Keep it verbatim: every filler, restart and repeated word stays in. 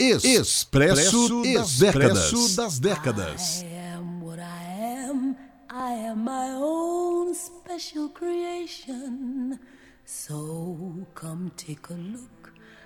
Expresso das Décadas. das décadas. I am what I am. I am my own special creation. So come take a look